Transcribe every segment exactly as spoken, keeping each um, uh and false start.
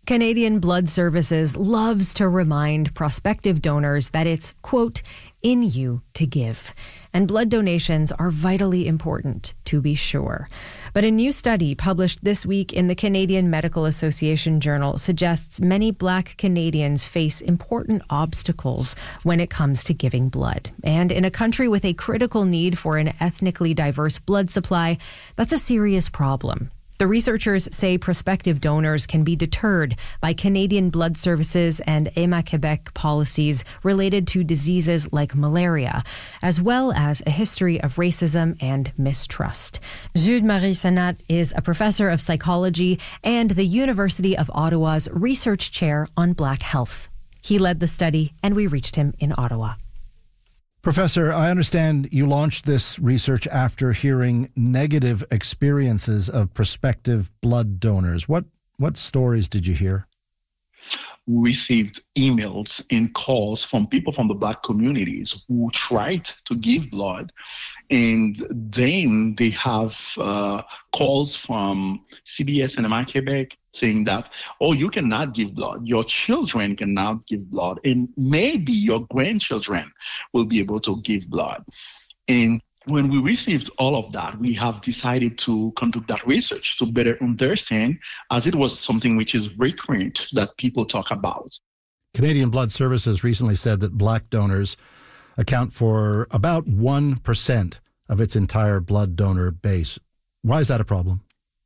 Canadian Blood Services loves to remind prospective donors that it's, quote, in you to give. And blood donations are vitally important, to be sure. But a new study published this week in the Canadian Medical Association Journal suggests many Black Canadians face important obstacles when it comes to giving blood. And in a country with a critical need for an ethnically diverse blood supply, that's a serious problem. The researchers say prospective donors can be deterred by Canadian Blood Services and Héma-Québec policies related to diseases like malaria, as well as a history of racism and mistrust. Jude Marie Sanat is a professor of psychology and the University of Ottawa's research chair on Black health. He led the study, and we reached him in Ottawa. Professor, I understand you launched this research after hearing negative experiences of prospective blood donors. What what stories did you hear? We received emails and calls from people from the Black communities who tried to give blood, and then they have uh, calls from C B S and Héma-Québec saying that, oh, you cannot give blood, your children cannot give blood, and maybe your grandchildren will be able to give blood. And when we received all of that, we have decided to conduct that research to better understand, as it was something which is recurrent that people talk about. Canadian Blood Services recently said that Black donors account for about one percent of its entire blood donor base. Why is that a problem?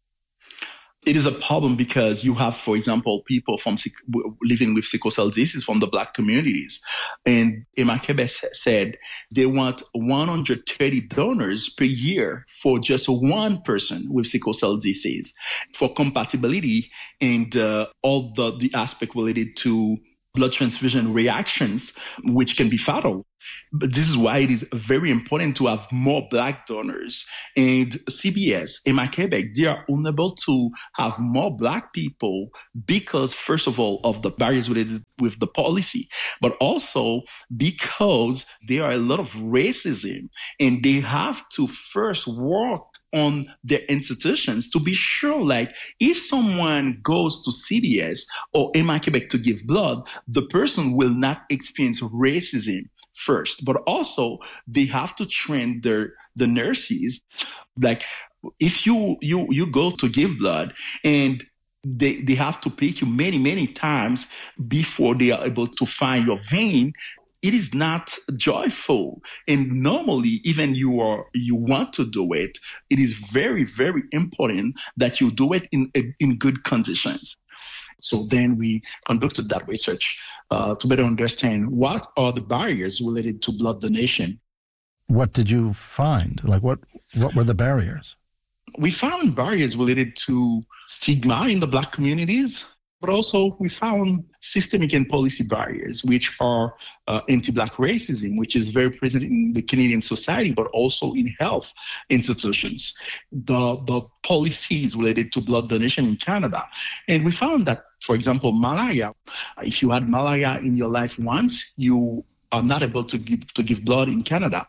It is a problem because you have, for example, people from living with sickle cell disease from the Black communities. And Héma-Québec said they want one hundred thirty donors per year for just one person with sickle cell disease for compatibility and uh, all the, the aspect related to blood transfusion reactions, which can be fatal. But this is why it is very important to have more Black donors. And C B S, Héma-Québec, they are unable to have more Black people because, first of all, of the barriers related with the policy, but also because there are a lot of racism, and they have to first work on their institutions to be sure, like, if someone goes to C B S or Héma-Québec to give blood, the person will not experience racism first, but also they have to train their the nurses. Like, if you you you go to give blood and they they have to pick you many many times before they are able to find your vein, it is not joyful. And normally, even you are you want to do it, it is very very important that you do it in in good conditions. So then we conducted that research uh, to better understand what are the barriers related to blood donation. What did you find? Like, what, what were the barriers? We found barriers related to stigma in the Black communities, but also we found systemic and policy barriers, which are uh, anti-Black racism, which is very present in the Canadian society, but also in health institutions, the, the policies related to blood donation in Canada. And we found that, for example, malaria, if you had malaria in your life once, you are not able to give, to give blood in Canada.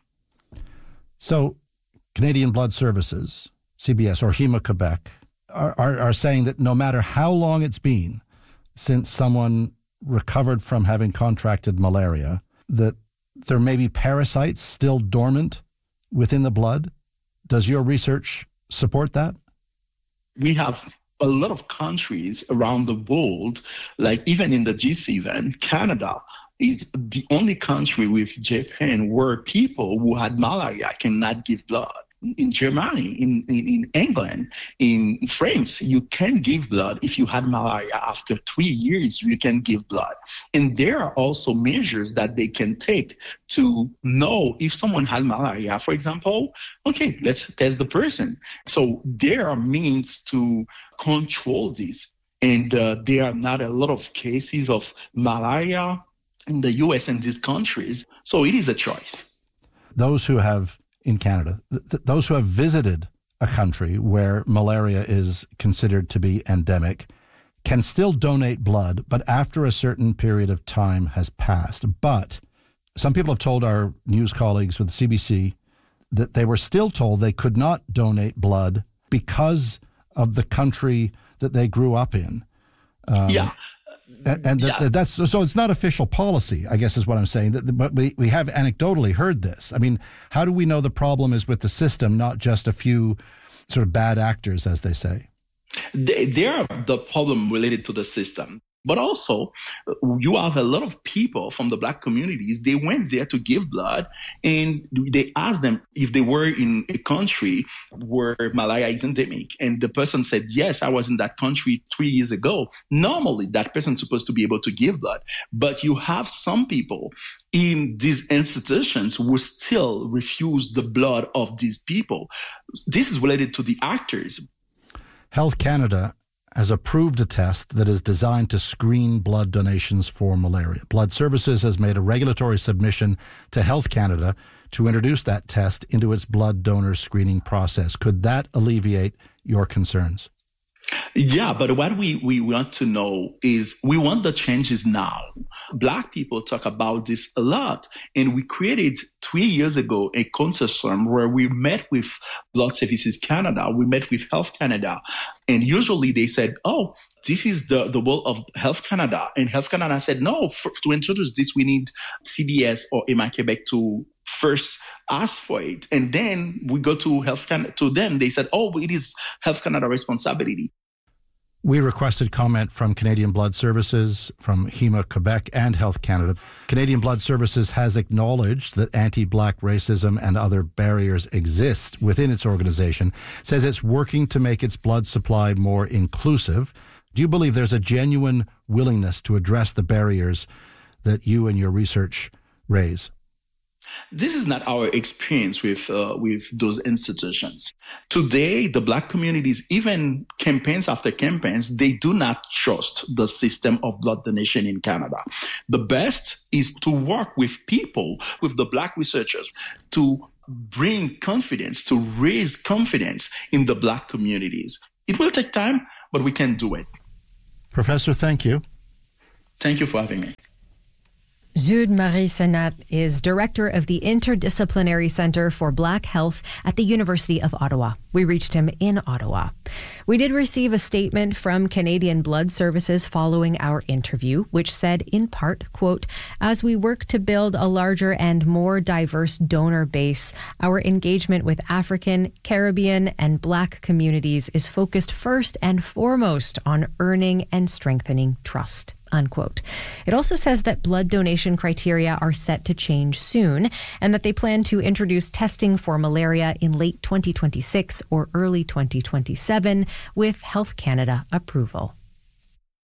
So Canadian Blood Services, C B S or Héma-Québec, are, are, are saying that no matter how long it's been since someone recovered from having contracted malaria, that there may be parasites still dormant within the blood. Does your research support that? We have a lot of countries around the world, like even in the G seven, Canada is the only country with Japan where people who had malaria cannot give blood. In Germany, in, in, in England, in France, you can give blood. If you had malaria after three years, you can give blood. And there are also measures that they can take to know if someone had malaria. For example, okay, let's test the person. So there are means to control this. And uh, there are not a lot of cases of malaria in the U S and these countries. So it is a choice. Those who have in Canada, th- those who have visited a country where malaria is considered to be endemic can still donate blood, but after a certain period of time has passed. But some people have told our news colleagues with the C B C that they were still told they could not donate blood because of the country that they grew up in. Um, yeah. And, and yeah. that, that's so it's not official policy, I guess is what I'm saying. But we, we have anecdotally heard this. I mean, how do we know the problem is with the system, not just a few sort of bad actors, as they say? They, they are the problem related to the system. But also, you have a lot of people from the Black communities. They went there to give blood, and they asked them if they were in a country where malaria is endemic. And the person said, yes, I was in that country three years ago. Normally, that person's supposed to be able to give blood. But you have some people in these institutions who still refuse the blood of these people. This is related to the actors. Health Canada has approved a test that is designed to screen blood donations for malaria. Blood Services has made a regulatory submission to Health Canada to introduce that test into its blood donor screening process. Could that alleviate your concerns? Yeah, but what we, we want to know is we want the changes now. Black people talk about this a lot. And we created three years ago a consortium where we met with Blood Services Canada, we met with Health Canada. And usually they said, oh, this is the, the role of Health Canada. And Health Canada said, no, for, to introduce this, we need C B S or E M A Quebec to first ask for it. And then we go to Health Canada, to them, they said, oh, it is Health Canada responsibility. We requested comment from Canadian Blood Services, from H E M A Quebec, and Health Canada. Canadian Blood Services has acknowledged that anti-Black racism and other barriers exist within its organization, says it's working to make its blood supply more inclusive. Do you believe there's a genuine willingness to address the barriers that you and your research raise? This is not our experience with uh, with those institutions. Today, the Black communities, even campaigns after campaigns, they do not trust the system of blood donation in Canada. The best is to work with people, with the Black researchers, to bring confidence, to raise confidence in the Black communities. It will take time, but we can do it. Professor, thank you. Thank you for having me. Jude Marie Senat is director of the Interdisciplinary Center for Black Health at the University of Ottawa. We reached him in Ottawa. We did receive a statement from Canadian Blood Services following our interview, which said in part, quote, as we work to build a larger and more diverse donor base, our engagement with African, Caribbean, and Black communities is focused first and foremost on earning and strengthening trust. Unquote. It also says that blood donation criteria are set to change soon and that they plan to introduce testing for malaria in late twenty twenty-six or early twenty twenty-seven with Health Canada approval.